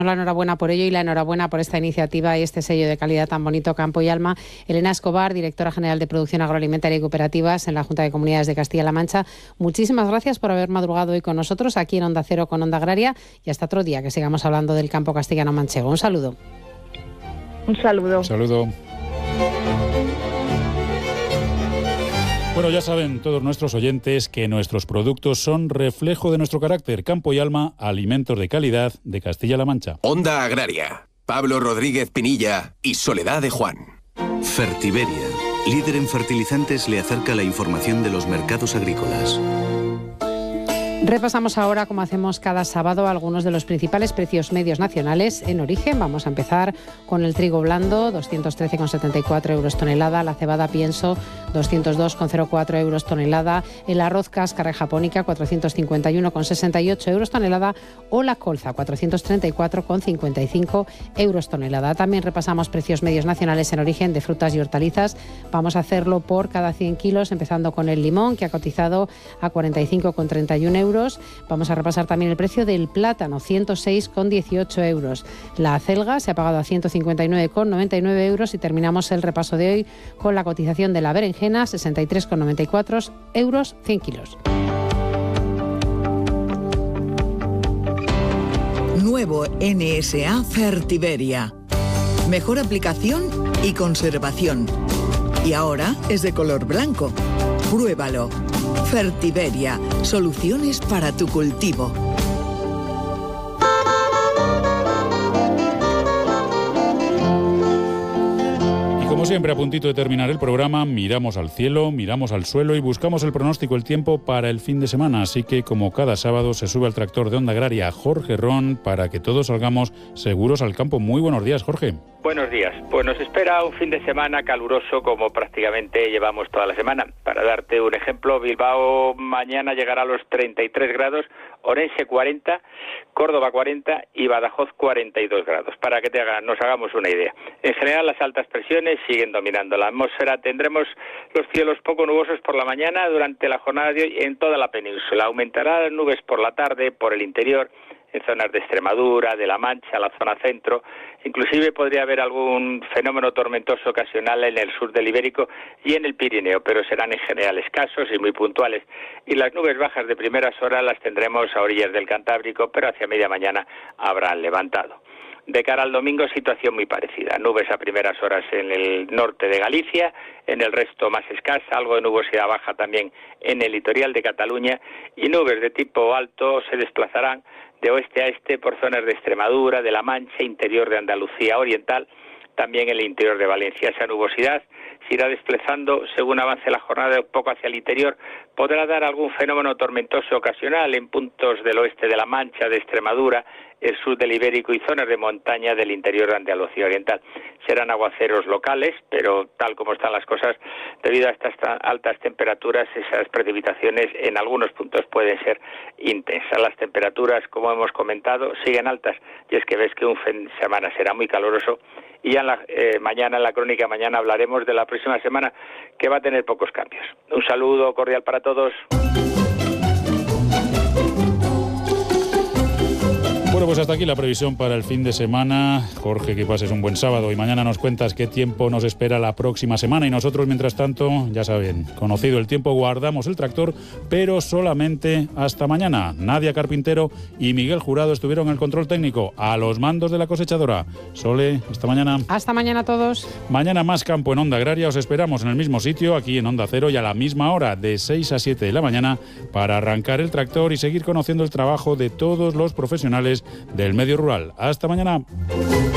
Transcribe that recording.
La enhorabuena por ello y la enhorabuena por esta iniciativa y este sello de calidad tan bonito, Campo y Alma. Elena Escobar, directora general de Producción Agroalimentaria y Cooperativas en la Junta de Comunidades de Castilla-La Mancha. Muchísimas gracias por haber madrugado hoy con nosotros aquí en Onda Cero con Onda Agraria y hasta otro día que sigamos hablando del campo castellano-manchego. Un saludo. Un saludo. Saludo. Bueno, ya saben todos nuestros oyentes que nuestros productos son reflejo de nuestro carácter. Campo y Alma, alimentos de calidad de Castilla-La Mancha. Onda Agraria. Pablo Rodríguez Pinilla y Soledad de Juan. Fertiberia, líder en fertilizantes, le acerca la información de los mercados agrícolas. Repasamos ahora, como hacemos cada sábado, algunos de los principales precios medios nacionales en origen. Vamos a empezar con el trigo blando, 213,74 euros tonelada, la cebada pienso, 202,04 euros tonelada, el arroz cáscara japónica, 451,68 euros tonelada, o la colza, 434,55 euros tonelada. También repasamos precios medios nacionales en origen de frutas y hortalizas. Vamos a hacerlo por cada 100 kilos, empezando con el limón, que ha cotizado a 45,31 euros. Vamos a repasar también el precio del plátano, 106,18 euros. La acelga se ha pagado a 159,99 euros y terminamos el repaso de hoy con la cotización de la berenjena, 63,94 euros 100 kilos. Nuevo NSA Fertiberia. Mejor aplicación y conservación. Y ahora es de color blanco. Pruébalo. Fertiberia, soluciones para tu cultivo. Como siempre, a puntito de terminar el programa, miramos al cielo, miramos al suelo y buscamos el pronóstico, el tiempo para el fin de semana. Así que, como cada sábado, se sube al tractor de Onda Agraria Jorge Ron para que todos salgamos seguros al campo. Muy buenos días, Jorge. Buenos días. Pues nos espera un fin de semana caluroso como prácticamente llevamos toda la semana. Para darte un ejemplo, Bilbao mañana llegará a los 33 grados, Orense 40, Córdoba 40 y Badajoz 42 grados, para que nos hagamos una idea. En general, las altas presiones siguen dominando la atmósfera. Tendremos los cielos poco nubosos por la mañana durante la jornada de hoy en toda la península. Aumentarán las nubes por la tarde, por el interior, en zonas de Extremadura, de La Mancha, la zona centro. Inclusive podría haber algún fenómeno tormentoso ocasional en el sur del Ibérico y en el Pirineo, pero serán en general escasos y muy puntuales. Y las nubes bajas de primeras horas las tendremos a orillas del Cantábrico, pero hacia media mañana habrán levantado. De cara al domingo, situación muy parecida. Nubes a primeras horas en el norte de Galicia, en el resto más escasa, algo de nubosidad baja también en el litoral de Cataluña, y nubes de tipo alto se desplazarán de oeste a este por zonas de Extremadura, de La Mancha, interior de Andalucía oriental, también el interior de Valencia. Esa nubosidad se irá desplazando según avance la jornada un poco hacia el interior. Podrá dar algún fenómeno tormentoso ocasional en puntos del oeste de La Mancha, de Extremadura, el sur del Ibérico y zonas de montaña del interior de Andalucía oriental. Serán aguaceros locales, pero tal como están las cosas, debido a estas altas temperaturas, esas precipitaciones en algunos puntos pueden ser intensas. Las temperaturas, como hemos comentado, siguen altas, y es que ves que un fin de semana será muy caluroso. Y ya mañana, en la crónica mañana, hablaremos de la próxima semana, que va a tener pocos cambios. Un saludo cordial para todos. Bueno, pues hasta aquí la previsión para el fin de semana. Jorge, que pases un buen sábado y mañana nos cuentas qué tiempo nos espera la próxima semana. Y nosotros, mientras tanto, ya saben, conocido el tiempo, guardamos el tractor, pero solamente hasta mañana. Nadia Carpintero y Miguel Jurado estuvieron en el control técnico, a los mandos de la cosechadora. Sole, hasta mañana. Hasta mañana a todos. Mañana más campo en Onda Agraria. Os esperamos en el mismo sitio, aquí en Onda Cero, y a la misma hora, de 6 a 7 de la mañana, para arrancar el tractor y seguir conociendo el trabajo de todos los profesionales del medio rural. Hasta mañana.